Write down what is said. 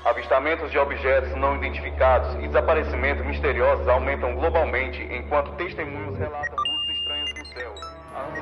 Avistamentos de objetos não identificados e desaparecimentos misteriosos aumentam globalmente, enquanto testemunhos relatam luzes estranhas no céu.